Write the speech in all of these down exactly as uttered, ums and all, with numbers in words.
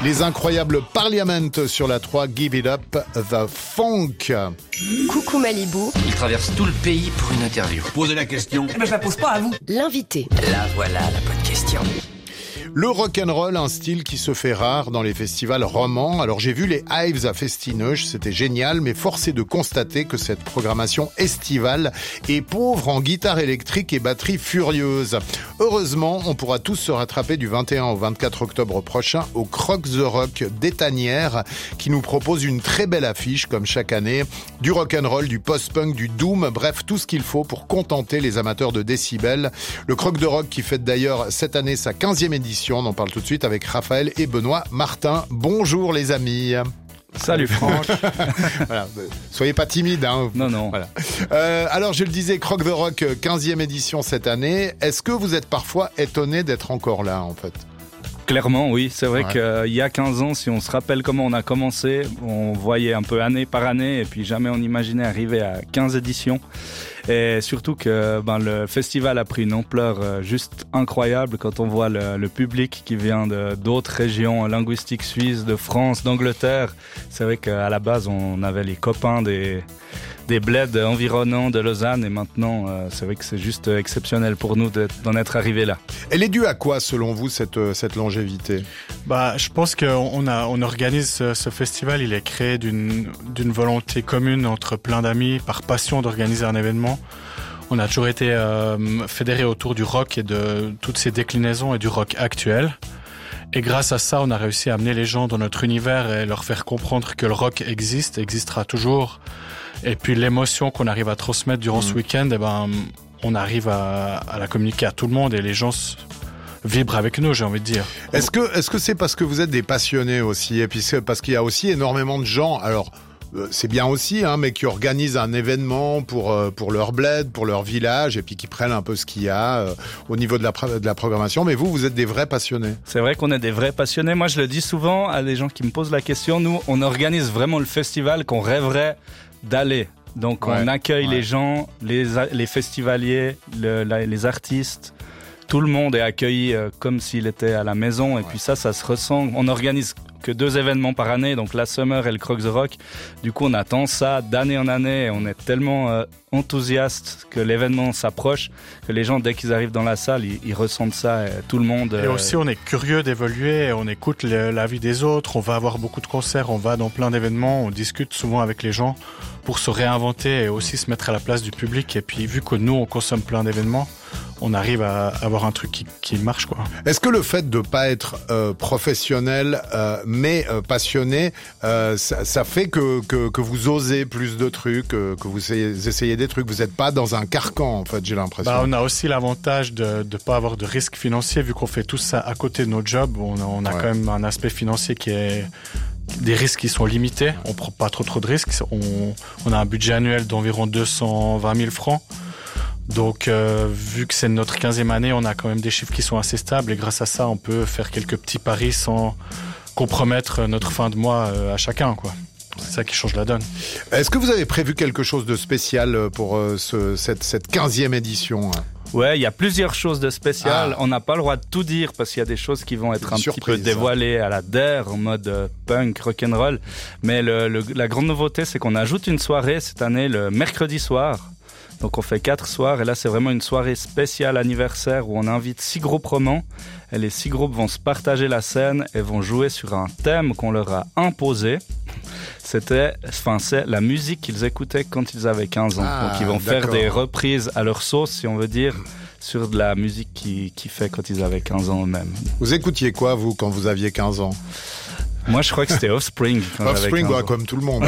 Les incroyables Parliament sur la trois, Give It Up, The Funk. Coucou Malibu. Il traverse tout le pays pour une interview. Posez la question. Eh ben, je la pose pas à vous. L'invité. Là, voilà la bonne question. Le rock'n'roll, un style qui se fait rare dans les festivals romans. Alors j'ai vu les Hives à Festineuch, c'était génial, mais force est de constater que cette programmation estivale est pauvre en guitare électrique et batterie furieuse. Heureusement, on pourra tous se rattraper du vingt et un au vingt-quatre octobre prochain au Croc the Rock d'Étanières, qui nous propose une très belle affiche, comme chaque année, du rock'n'roll, du post-punk, du doom, bref, tout ce qu'il faut pour contenter les amateurs de décibels. Le Croc the Rock qui fête d'ailleurs cette année sa quinzième édition. On en parle tout de suite avec Raphaël et Benoît Martin. Bonjour les amis. Salut Franck. Voilà, soyez pas timides. Hein. Non, non. Voilà. Euh, alors je le disais, Croc the Rock, quinzième édition cette année. Est-ce que vous êtes parfois étonné d'être encore là en fait ? Clairement, oui. C'est vrai Ouais. qu'il y a quinze ans, si on se rappelle comment on a commencé, on voyait un peu année par année et puis jamais on imaginait arriver à quinze éditions. Et surtout que ben, le festival a pris une ampleur euh, juste incroyable quand on voit le, le public qui vient de, d'autres régions linguistiques suisses, de France, d'Angleterre. C'est vrai qu'à la base, on avait les copains des, des bleds environnants de Lausanne et maintenant, euh, c'est vrai que c'est juste exceptionnel pour nous d'être, d'en être arrivés là. Elle est due à quoi selon vous cette, cette longévité ? Bah, je pense qu'on a, on organise ce, ce festival, il est créé d'une, d'une volonté commune entre plein d'amis, par passion d'organiser un événement. On a toujours été euh, fédérés autour du rock et de toutes ses déclinaisons et du rock actuel. Et grâce à ça, on a réussi à amener les gens dans notre univers et leur faire comprendre que le rock existe, existera toujours. Et puis l'émotion qu'on arrive à transmettre durant mmh. ce week-end, eh ben, on arrive à, à la communiquer à tout le monde et les gens s- vibrent avec nous, j'ai envie de dire. Est-ce que, est-ce que c'est parce que vous êtes des passionnés aussi, et puis c'est parce qu'il y a aussi énormément de gens, alors euh, c'est bien aussi, hein, mais qui organisent un événement pour euh, pour leur bled, pour leur village, et puis qui prennent un peu ce qu'il y a euh, au niveau de la pro- de la programmation. Mais vous, vous êtes des vrais passionnés. C'est vrai qu'on est des vrais passionnés. Moi, je le dis souvent à des gens qui me posent la question. Nous, on organise vraiment le festival qu'on rêverait d'aller. Donc, Ouais, on accueille ouais. les gens, les, les festivaliers, le, la, les artistes. Tout le monde est accueilli euh, comme s'il était à la maison. Et Ouais. puis ça, ça se ressent. On organise que deux événements par année, donc la Summer et le Croc the Rock. Du coup, on attend ça d'année en année. Et on est tellement euh, enthousiaste que l'événement s'approche, que les gens, dès qu'ils arrivent dans la salle, ils, ils ressentent ça. Et tout le monde... Et euh, aussi, on est curieux d'évoluer, on écoute le, l'avis des autres, on va avoir beaucoup de concerts, on va dans plein d'événements, on discute souvent avec les gens pour se réinventer et aussi se mettre à la place du public. Et puis, vu que nous, on consomme plein d'événements, on arrive à avoir un truc qui, qui marche, quoi. Est-ce que le fait de pas être euh, professionnel euh, mais euh, passionné, euh, ça, ça fait que, que que vous osez plus de trucs, euh, que vous essayez, essayez des trucs, vous n'êtes pas dans un carcan en fait, j'ai l'impression. Bah, on a aussi l'avantage de ne pas avoir de risque financier, vu qu'on fait tout ça à côté de nos jobs. On a, on a Ouais. quand même un aspect financier qui est... des risques qui sont limités, on prend pas trop trop de risques, on, on a un budget annuel d'environ deux cent vingt mille francs. Donc, euh, vu que c'est notre quinzième année, on a quand même des chiffres qui sont assez stables et grâce à ça, on peut faire quelques petits paris sans compromettre notre fin de mois euh, à chacun, quoi. C'est ça qui change la donne. Est-ce que vous avez prévu quelque chose de spécial pour euh, ce, cette, cette quinzième édition hein ? Ouais, il y a plusieurs choses de spéciales. Ah. On n'a pas le droit de tout dire parce qu'il y a des choses qui vont être Une un surprise, petit peu dévoilées à la D E R en mode euh, punk, rock'n'roll. Mais le, le, la grande nouveauté, c'est qu'on ajoute une soirée cette année le mercredi soir. Donc on fait quatre soirs et là c'est vraiment une soirée spéciale anniversaire où on invite six groupes romans et les six groupes vont se partager la scène et vont jouer sur un thème qu'on leur a imposé. C'était, enfin c'est la musique qu'ils écoutaient quand ils avaient quinze ans. Ah, donc ils vont d'accord. faire des reprises à leur sauce si on veut dire sur de la musique qu'ils qui fait quand ils avaient quinze ans eux-mêmes. Vous écoutiez quoi vous quand vous aviez quinze ans ? Moi, je crois que c'était Offspring. quand j'avais Offspring, quinze ouais, ans. comme tout le monde.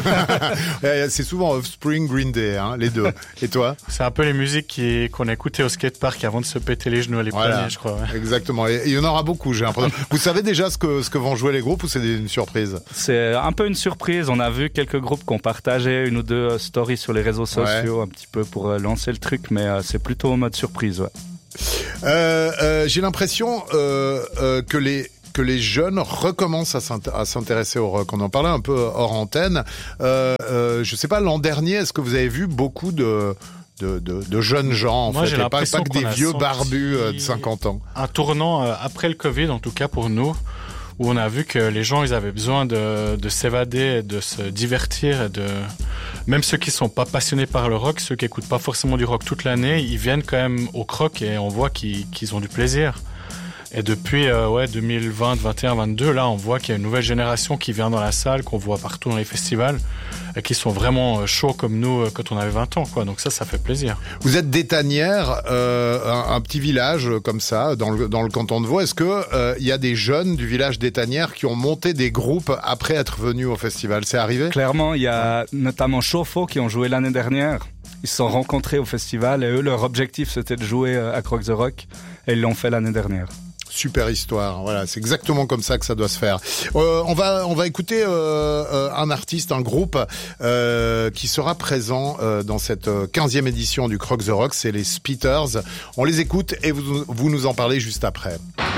Hein. C'est souvent Offspring, Green Day, hein, les deux. Et toi ? C'est un peu les musiques qui, qu'on écoutait au skatepark avant de se péter les genoux les Voilà. premiers, je crois. Ouais. Exactement. Et il y en aura beaucoup, j'ai l'impression. Vous savez déjà ce que, ce que vont jouer les groupes ou c'est une surprise ? C'est un peu une surprise. On a vu quelques groupes qui ont partagé une ou deux euh, stories sur les réseaux sociaux, un petit peu pour euh, lancer le truc, mais euh, c'est plutôt en mode surprise. Ouais. Euh, euh, j'ai l'impression euh, euh, que les que les jeunes recommencent à, s'int- à s'intéresser au rock. On en parlait un peu hors antenne. Euh, euh, je sais pas, l'an dernier, est-ce que vous avez vu beaucoup de de, de, de jeunes gens en Moi, fait, j'ai et pas, l'impression pas que des qu'on a vieux senti barbus euh, de cinquante ans. Un tournant euh, après le Covid, en tout cas pour nous, où on a vu que les gens, ils avaient besoin de, de s'évader, de se divertir, et de même ceux qui sont pas passionnés par le rock, ceux qui écoutent pas forcément du rock toute l'année, ils viennent quand même au Croc et on voit qu'ils, qu'ils ont du plaisir. Et depuis euh, ouais, deux mille vingt, vingt et un, vingt-deux, là, on voit qu'il y a une nouvelle génération qui vient dans la salle, qu'on voit partout dans les festivals, et qui sont vraiment chauds comme nous euh, quand on avait vingt ans, quoi. Donc ça, ça fait plaisir. Vous êtes d'Étanières, euh, un, un petit village comme ça, dans le, dans le canton de Vaud. Est-ce que euh, y a des jeunes du village d'Étanières qui ont monté des groupes après être venus au festival? C'est arrivé? Clairement, il y a notamment Chauffe-Eau qui ont joué l'année dernière. Ils se sont rencontrés au festival et eux, leur objectif, c'était de jouer à Croc the Rock, et ils l'ont fait l'année dernière. Super histoire, voilà, c'est exactement comme ça que ça doit se faire. Euh, on va on va écouter euh, euh, un artiste, un groupe euh, qui sera présent euh, dans cette quinzième édition du Croc the Rock, c'est les Spitters. On les écoute et vous, vous nous en parlez juste après.